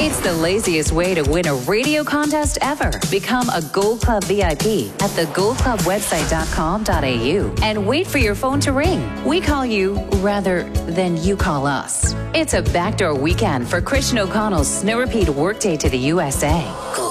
It's the laziest way to win a radio contest ever. Become a Gold Club VIP at thegoldclubwebsite.com.au and wait for your phone to ring. We call you rather than you call us. It's a backdoor weekend for Christian O'Connell's Snow Repeat Workday to the USA.